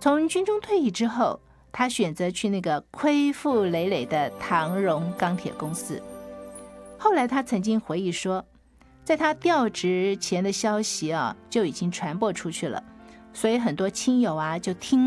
从军中退役之后，他选择去那个亏负累累的唐荣钢铁公司。后来他曾经回忆说，在他调职前的消息就已经传播出去了，所以很多亲友就听